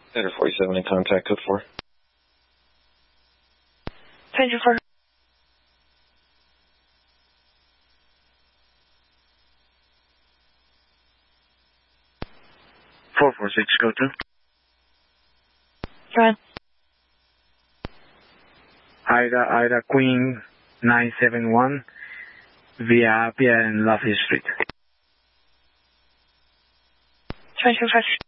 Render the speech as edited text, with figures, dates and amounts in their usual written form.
Center 47 in contact, code 4. Center 4. Four 446, go to. Go ahead. Ida Queen 971 via Appia and Lafayette Street. 2025.